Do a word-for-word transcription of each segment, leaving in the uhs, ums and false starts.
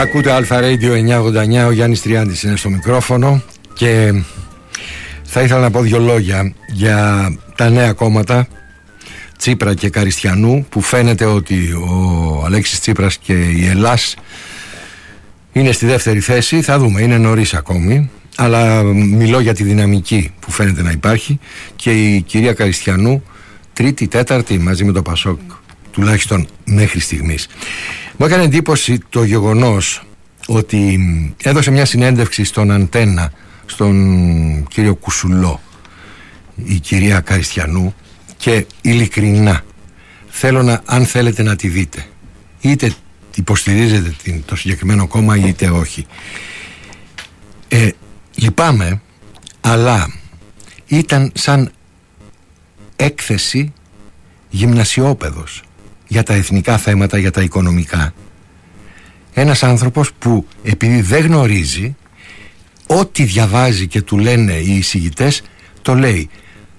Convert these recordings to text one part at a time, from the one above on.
Ακούτε Αλφα Radio εννιακόσια ογδόντα εννιά, ο Γιάννης Τριάντης είναι στο μικρόφωνο και θα ήθελα να πω δύο λόγια για τα νέα κόμματα Τσίπρα και Καριστιανού, που φαίνεται ότι ο Αλέξης Τσίπρας και η Ελλάς είναι στη δεύτερη θέση. Θα δούμε, είναι νωρίς ακόμη, αλλά μιλώ για τη δυναμική που φαίνεται να υπάρχει, και η κυρία Καριστιανού τρίτη, τέταρτη μαζί με το Πασόκ, τουλάχιστον μέχρι στιγμής. Μου έκανε εντύπωση το γεγονός ότι έδωσε μια συνέντευξη στον Αντένα, στον κύριο Κουσουλό, η κυρία Καριστιανού, και ειλικρινά θέλω να, αν θέλετε να τη δείτε, είτε υποστηρίζετε την, το συγκεκριμένο κόμμα είτε όχι, ε, λυπάμαι, αλλά ήταν σαν έκθεση γυμνασιόπαιδος για τα εθνικά θέματα, για τα οικονομικά. Ένας άνθρωπος που επειδή δεν γνωρίζει, ό,τι διαβάζει και του λένε οι εισηγητές το λέει.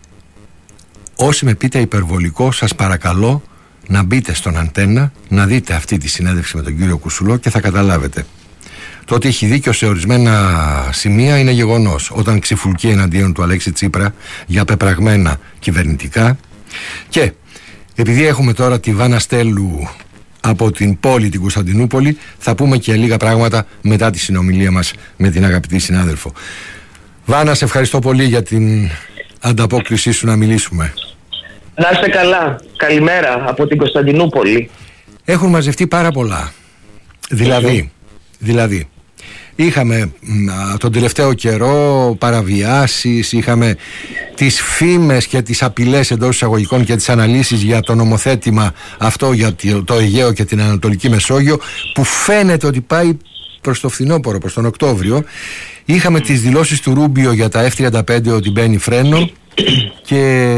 Όσοι με πείτε υπερβολικό, σας παρακαλώ να μπείτε στον Αντένα, να δείτε αυτή τη συνέντευξη με τον κύριο Κουσουλό και θα καταλάβετε. Το ότι έχει δίκιο σε ορισμένα σημεία είναι γεγονός. Όταν ξυφουλκεί εναντίον του Αλέξη Τσίπρα για πεπραγμένα κυβερνητικά. Και επειδή έχουμε τώρα τη Βάνα Στέλου από την πόλη την Κωνσταντινούπολη, θα πούμε και λίγα πράγματα μετά τη συνομιλία μας με την αγαπητή συνάδελφο. Βάνα, σε ευχαριστώ πολύ για την ανταπόκρισή σου να μιλήσουμε. Να είστε καλά. Καλημέρα από την Κωνσταντινούπολη. Έχουν μαζευτεί πάρα πολλά. Δηλαδή, δηλαδή είχαμε τον τελευταίο καιρό παραβιάσεις, είχαμε τις φήμες και τις απειλές εντός εισαγωγικών και τις αναλύσεις για το νομοθέτημα αυτό για το Αιγαίο και την Ανατολική Μεσόγειο, που φαίνεται ότι πάει προς το φθινόπωρο, προς τον Οκτώβριο. Είχαμε τις δηλώσεις του Ρούμπιο για τα εφ τριάντα πέντε ότι μπαίνει φρένο, και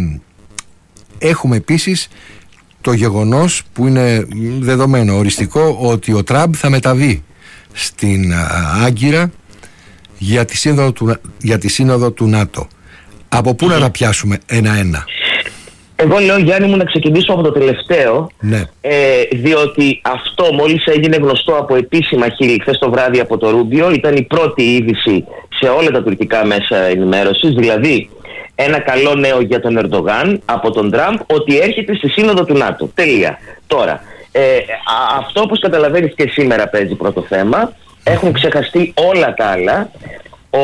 έχουμε επίσης το γεγονός που είναι δεδομένο, οριστικό, ότι ο Τραμπ θα μεταβεί στην Άγκυρα για τη σύνοδο του, για τη σύνοδο του ΝΑΤΟ. Από πού να τα πιάσουμε ένα-ένα? Εγώ λέω, Γιάννη μου, να ξεκινήσω από το τελευταίο, ναι. ε, διότι αυτό μόλις έγινε γνωστό από επίσημα χείλη χθες το βράδυ από το Ρούμπιο, ήταν η πρώτη είδηση σε όλα τα τουρκικά μέσα ενημέρωσης, δηλαδή ένα καλό νέο για τον Ερντογάν από τον Τραμπ, ότι έρχεται στη σύνοδο του ΝΑΤΟ. Τελεία. Τώρα, ε, αυτό όπως καταλαβαίνεις και σήμερα παίζει πρώτο θέμα. Έχουν ξεχαστεί όλα τα άλλα. Ο,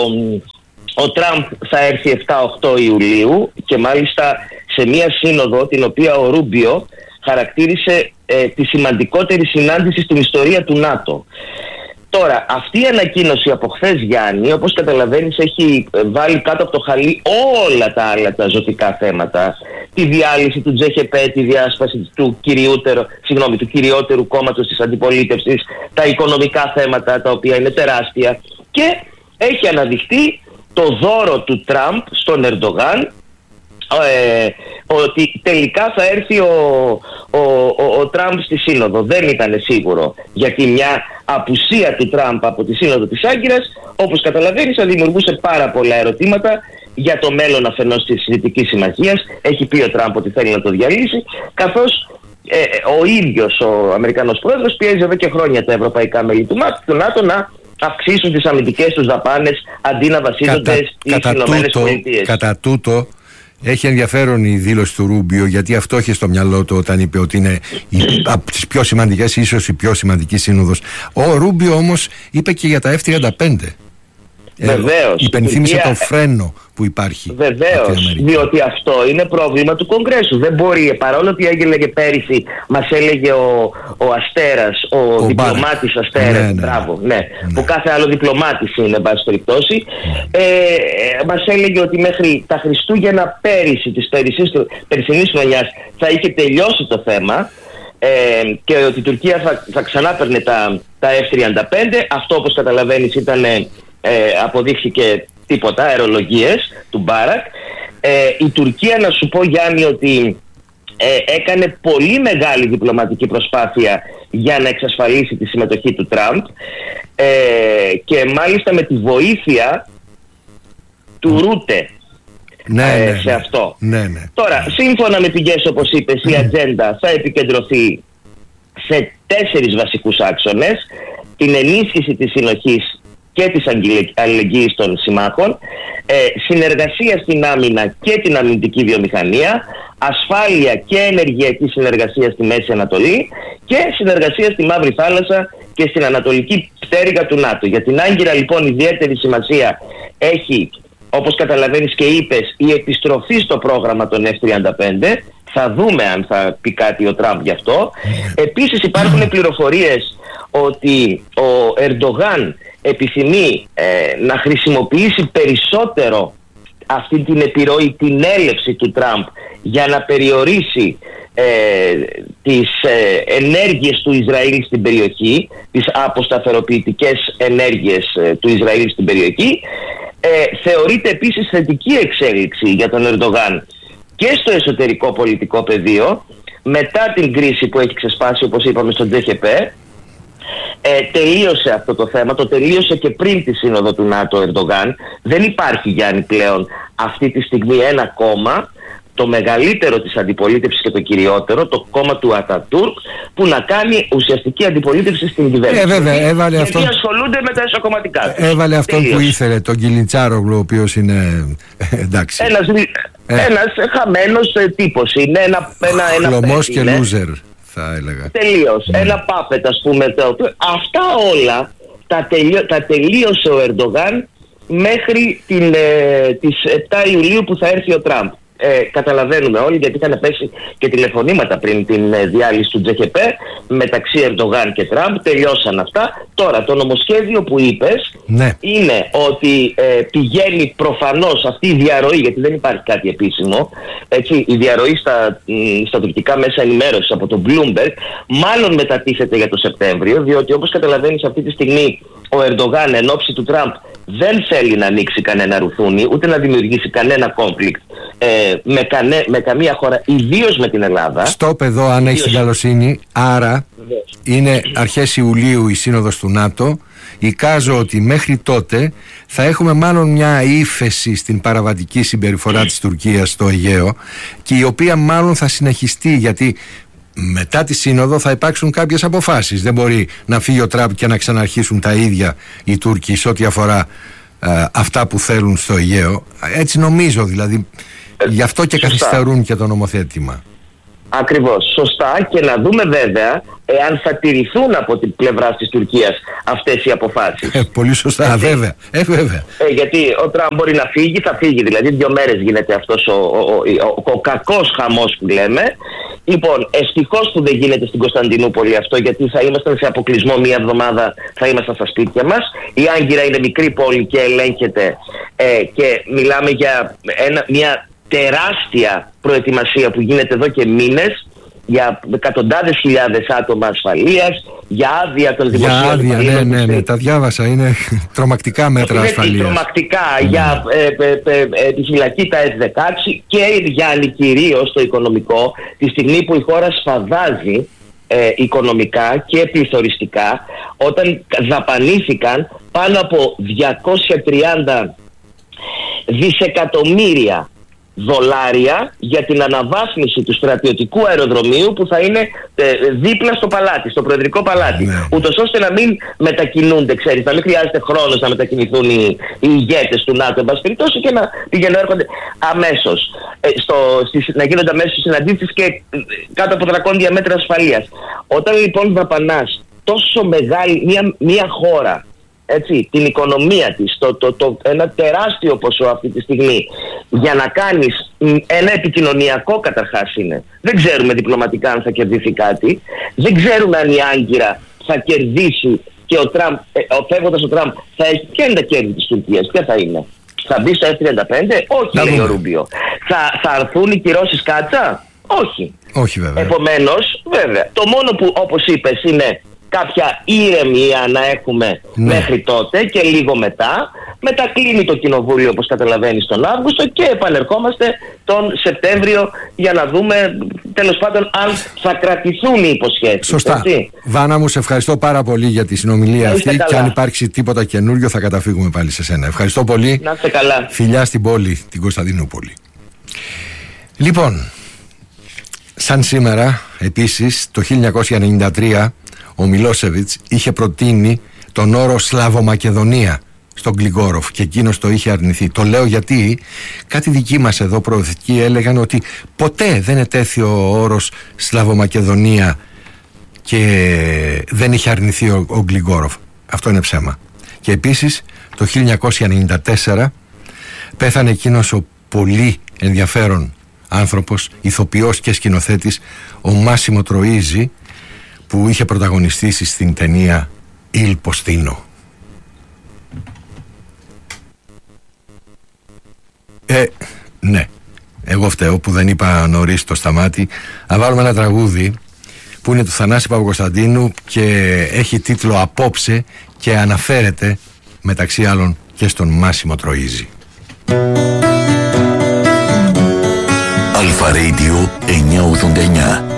ο Τραμπ θα έρθει εφτά οκτώ Ιουλίου, και μάλιστα σε μια σύνοδο την οποία ο Ρούμπιο χαρακτήρισε ε, τη σημαντικότερη συνάντηση στην ιστορία του ΝΑΤΟ. Τώρα, αυτή η ανακοίνωση από χθες, Γιάννη, όπως καταλαβαίνεις, έχει βάλει κάτω από το χαλί όλα τα άλλα τα ζωτικά θέματα. Τη διάλυση του τζέι χέ πι, τη διάσπαση του, συγγνώμη, του κυριότερου κόμματος της αντιπολίτευσης, τα οικονομικά θέματα, τα οποία είναι τεράστια, και έχει αναδειχθεί το δώρο του Τραμπ στον Ερντογάν, Ε, ότι τελικά θα έρθει ο, ο, ο, ο Τραμπ στη σύνοδο. Δεν ήταν σίγουρο, γιατί μια απουσία του Τραμπ από τη σύνοδο της Άγκυρας, όπως καταλαβαίνεις, θα δημιουργούσε πάρα πολλά ερωτήματα για το μέλλον αφενός της Δυτικής Συμμαχίας. Έχει πει ο Τραμπ ότι θέλει να το διαλύσει, καθώς ε, ο ίδιος ο Αμερικανός πρόεδρος πιέζει εδώ και χρόνια τα ευρωπαϊκά μέλη του, του ΝΑΤΟ να αυξήσουν τις αμυντικές τους δαπάνες αντί να βασίζονται στις Ηνωμένες Πολιτείες. Κατά τούτο, έχει ενδιαφέρον η δήλωση του Ρούμπιο, γιατί αυτό είχε στο μυαλό του όταν είπε ότι είναι η, από τις πιο σημαντικές, ίσως η πιο σημαντική σύνοδος. Ο Ρούμπιο όμως είπε και για τα εφ τριάντα πέντε. Βεβαίως. Ε, υπενθύμισε το φρένο που υπάρχει. Βεβαίως, διότι αυτό είναι πρόβλημα του Κογκρέσου. Δεν μπορεί, παρόλο ότι έλεγε πέρυσι, μας έλεγε ο, ο Αστέρας, ο, ο διπλωμάτης Αστέρας, ναι, ναι, μπράβο, ναι, ναι, που κάθε άλλο διπλωμάτης είναι, εν πάση περιπτώσει, ναι. ε, μας έλεγε ότι μέχρι τα Χριστούγεννα πέρυσι, της περσινής χρονιάς, θα είχε τελειώσει το θέμα, ε, και ότι η Τουρκία θα, θα ξανά παίρνε τα, τα εφ τριάντα πέντε. Αυτό, όπως καταλαβαίνεις, ήταν... Ε, αποδείχθηκε τίποτα, αερολογίες του Μπάρακ. Ε, η Τουρκία, να σου πω, Γιάννη, ότι ε, έκανε πολύ μεγάλη διπλωματική προσπάθεια για να εξασφαλίσει τη συμμετοχή του Τραμπ, ε, και μάλιστα με τη βοήθεια του Ρούτε, ναι, ε, ναι, σε αυτό. Ναι, ναι. Τώρα, σύμφωνα με πηγές, όπως είπες, η ατζέντα θα επικεντρωθεί σε τέσσερις βασικούς άξονες. την ενίσχυση της συνοχής και της αλληλεγγύης των συμμάχων, ε, συνεργασία στην άμυνα και την αμυντική βιομηχανία, ασφάλεια και ενεργειακή συνεργασία στη Μέση Ανατολή και συνεργασία στη Μαύρη Θάλασσα και στην Ανατολική πτέρυγα του ΝΑΤΟ. Για την Άγκυρα λοιπόν ιδιαίτερη σημασία έχει, όπως καταλαβαίνεις και είπες, η επιστροφή στο πρόγραμμα των εφ τριάντα πέντε. Θα δούμε αν θα πει κάτι ο Τραμπ γι' αυτό. Επίσης υπάρχουν πληροφορίες ότι ο Ερντογάν επιθυμεί ε, να χρησιμοποιήσει περισσότερο αυτή την επιρροή, την έλευση του Τραμπ για να περιορίσει ε, τις ε, ενέργειες του Ισραήλ στην περιοχή, τις αποσταθεροποιητικές ενέργειες ε, του Ισραήλ στην περιοχή. Ε, θεωρείται επίσης θετική εξέλιξη για τον Ερντογάν και στο εσωτερικό πολιτικό πεδίο, μετά την κρίση που έχει ξεσπάσει, όπως είπαμε, στο τζι έιτς πι. Ε, τελείωσε αυτό το θέμα, το τελείωσε και πριν τη σύνοδο του ΝΑΤΟ Ερντογάν. Δεν υπάρχει, Γιάννη, πλέον αυτή τη στιγμή ένα κόμμα, το μεγαλύτερο της αντιπολίτευσης και το κυριότερο, το κόμμα του Ατατούρκ, που να κάνει ουσιαστική αντιπολίτευση στην κυβέρνηση. Ε, βέβαια, έβαλε γιατί αυτόν... ασχολούνται με τα εσωκομματικά. Έβαλε αυτόν που ήθελε, τον Κιλιντσάρογλου, ο οποίος είναι εντάξει. Ένας, ε. ένας χαμένος τύπος είναι, ένα, ένα, ένα χλωμός και λούζερ, θα έλεγα. Τελείως, mm. ένα πάπετ, ας πούμε. Το, αυτά όλα τα, τελειώ, τα τελείωσε ο Ερντογάν μέχρι την, ε, τις επτά Ιουλίου που θα έρθει ο Τραμπ. Ε, καταλαβαίνουμε όλοι, γιατί είχαν πέσει και τηλεφωνήματα πριν την ε, διάλυση του τζι έιτς πι μεταξύ Ερντογάν και Τραμπ. Τελειώσαν αυτά. Τώρα το νομοσχέδιο που είπες, ναι, είναι ότι ε, πηγαίνει προφανώς αυτή η διαρροή, γιατί δεν υπάρχει κάτι επίσημο, έτσι, η διαρροή στα, στα τουρκικά μέσα ενημέρωσης από το Bloomberg μάλλον μετατίθεται για το Σεπτέμβριο, διότι όπως καταλαβαίνεις αυτή τη στιγμή ο Ερντογάν εν ώψη του Τραμπ δεν θέλει να ανοίξει κανένα ρουθούνι, ούτε να δημιουργήσει κανένα κόμπλικτ ε, με, κανέ, με καμία χώρα, ιδίως με την Ελλάδα. Στόπ εδώ, αν έχεις την καλοσύνη. Άρα είναι αρχές Ιουλίου η σύνοδος του ΝΑΤΟ. Εικάζω ότι μέχρι τότε θα έχουμε μάλλον μια ύφεση στην παραβατική συμπεριφορά της Τουρκίας στο Αιγαίο, και η οποία μάλλον θα συνεχιστεί, γιατί μετά τη σύνοδο θα υπάρξουν κάποιες αποφάσεις. Δεν μπορεί να φύγει ο Τραμπ και να ξαναρχίσουν τα ίδια οι Τούρκοι σε ό,τι αφορά ε, αυτά που θέλουν στο Αιγαίο. Έτσι νομίζω, δηλαδή. Γι' αυτό και Σωστά. καθυστερούν και το νομοθέτημα. Ακριβώς, σωστά, και να δούμε βέβαια εάν θα τηρηθούν από την πλευρά της Τουρκίας αυτές οι αποφάσεις. Ε, πολύ σωστά, ε, βέβαια. Ε, βέβαια. Ε, γιατί ο Τραμπ μπορεί να φύγει, θα φύγει, δηλαδή δύο μέρες γίνεται αυτός ο, ο, ο, ο, ο κακός χαμός που λέμε. Λοιπόν, ευτυχώς που δεν γίνεται στην Κωνσταντινούπολη αυτό, γιατί θα ήμασταν σε αποκλεισμό μία εβδομάδα, θα ήμασταν στα σπίτια μας. Η Άγκυρα είναι μικρή πόλη και ελέγχεται ε, και μιλάμε για ένα, μια τεράστια προετοιμασία που γίνεται εδώ και μήνες για εκατοντάδες χιλιάδες άτομα ασφαλείας, για άδεια των δημοσίων. Για άδεια, ναι, ναι, ναι, τα διάβασα, είναι τρομακτικά μέτρα είναι ασφαλείας. Τρομακτικά, mm. για ε, ε, ε, ε, τη φυλακή τα εφ δεκαέξι και για κυρίως το οικονομικό, τη στιγμή που η χώρα σφαδάζει ε, οικονομικά και πληθωριστικά, όταν δαπανήθηκαν πάνω από διακόσια τριάντα δισεκατομμύρια δολάρια για την αναβάθμιση του στρατιωτικού αεροδρομίου που θα είναι ε, δίπλα στο παλάτι, στο Προεδρικό Παλάτι. Ναι. Ούτως ώστε να μην μετακινούνται, ξέρεις, να μην χρειάζεται χρόνος να μετακινηθούν οι, οι ηγέτες του ΝΑΤΟ, εν πάση περιπτώσει, και να πηγαίνουν, έρχονται αμέσως. Ε, στο, στις, να γίνονται αμέσως συναντήσεις και ε, κάτω από δρακόντια μέτρα ασφαλείας. Όταν λοιπόν δαπανάς τόσο μεγάλη μια, μια χώρα, έτσι, την οικονομία της, το, το, το, ένα τεράστιο ποσό αυτή τη στιγμή, για να κάνεις ένα επικοινωνιακό, καταρχάς είναι. Δεν ξέρουμε διπλωματικά αν θα κερδίσει κάτι. Δεν ξέρουμε αν η Άγκυρα θα κερδίσει και ο Τραμπ, ε, φεύγοντας ο Τραμπ, θα έχει. Ποια είναι τα κέρδη της Τουρκίας, ποια θα είναι? Θα μπει στο εφ τριάντα πέντε? Όχι, λέει ο Ρούμπιο. Θα, θα αρθούν οι κυρώσεις κάτσα? Όχι. Όχι, βέβαια. Επομένως, βέβαια, το μόνο που, όπως είπες, είναι κάποια ηρεμία να έχουμε, ναι, μέχρι τότε και λίγο μετά. Μετά κλείνει το κοινοβούλιο, όπως καταλαβαίνεις, τον Αύγουστο, και επανερχόμαστε τον Σεπτέμβριο για να δούμε, τέλος πάντων, αν θα κρατηθούν οι υποσχέσεις. Σωστά. Έτσι. Βάνα μου, σε ευχαριστώ πάρα πολύ για τη συνομιλία αυτή, καλά. Και αν υπάρξει τίποτα καινούριο θα καταφύγουμε πάλι σε σένα. Ευχαριστώ πολύ. Να είστε καλά. Φιλιά στην πόλη, την Κωνσταντινούπολη. Λοιπόν, σαν σήμερα, επίσης, το χίλια εννιακόσια ενενήντα τρία, ο Μιλόσεβιτς είχε προτείνει τον όρο Σλαβομακεδονία στον Γκλιγκόροφ και εκείνος το είχε αρνηθεί. Το λέω γιατί κάτι δικοί μας εδώ προοδευτικοί έλεγαν ότι ποτέ δεν ετέθη ο όρος Σλαβομακεδονία και δεν είχε αρνηθεί ο, ο Γκλιγκόροφ. Αυτό είναι ψέμα. Και επίσης το χίλια εννιακόσια ενενήντα τέσσερα πέθανε εκείνος ο πολύ ενδιαφέρον άνθρωπος, ηθοποιός και σκηνοθέτης, ο Μάσιμο Τροΐζι, που είχε πρωταγωνιστήσει στην ταινία Il Postino. Ε, ναι, εγώ φταίω που δεν είπα νωρίς το σταμάτη. Να βάλουμε ένα τραγούδι που είναι του Θανάση Παπακοσταντίνου και έχει τίτλο «Απόψε» και αναφέρεται μεταξύ άλλων και στον Μάσιμο Τροΐζι. Αλφα Radio εννιακόσια ογδόντα εννιά.